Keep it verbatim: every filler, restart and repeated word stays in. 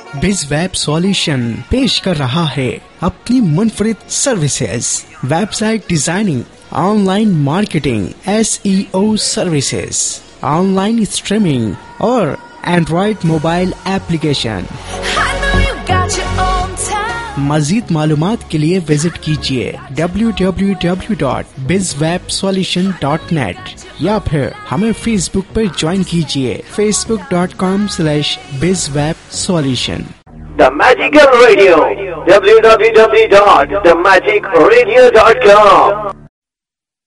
BizWeb solution पेश कर रहा है अपनी मुनफरिद services, website designing, online marketing, S E O services, online streaming और एंड्रॉइड मोबाइल एप्लीकेशन। मजीद मालूमात के लिए विजिट कीजिए डब्ल्यू डब्ल्यू डब्ल्यू डॉट बिज वेब सॉल्यूशन डॉट नेट या फिर हमें फेसबुक पर ज्वाइन कीजिए फेसबुक डॉट कॉम स्लैश बिज web solution. The Magical Radio, w w w dot the magic radio dot com।